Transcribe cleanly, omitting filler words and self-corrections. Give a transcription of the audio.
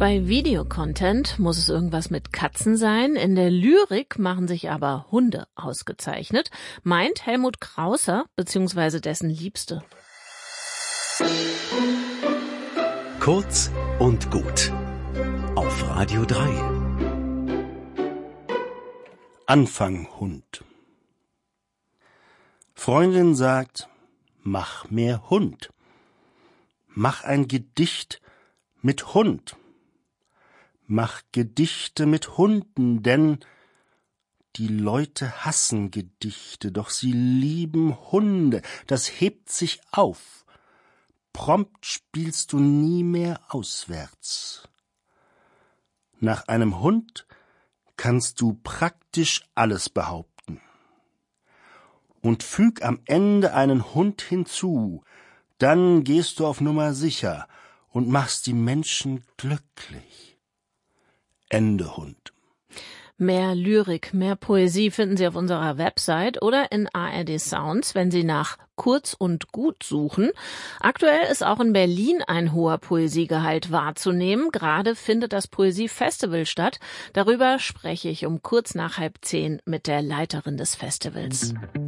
Bei Videocontent muss es irgendwas mit Katzen sein. In der Lyrik machen sich aber Hunde ausgezeichnet, meint Helmut Krauser bzw. dessen Liebste. Kurz und gut. Auf Radio 3. Anfang Hund. Freundin sagt, mach mehr Hund. Mach ein Gedicht mit Hund. Mach Gedichte mit Hunden, denn die Leute hassen Gedichte, doch sie lieben Hunde. Das hebt sich auf. Prompt spielst du nie mehr auswärts. Nach einem Hund kannst du praktisch alles behaupten. Und füg am Ende einen Hund hinzu, dann gehst du auf Nummer sicher und machst die Menschen glücklich. Ende Hund. Mehr Lyrik, mehr Poesie finden Sie auf unserer Website oder in ARD Sounds, wenn Sie nach Kurz und Gut suchen. Aktuell ist auch in Berlin ein hoher Poesiegehalt wahrzunehmen. Gerade findet das Poesiefestival statt. Darüber spreche ich um kurz nach 9:30 mit der Leiterin des Festivals.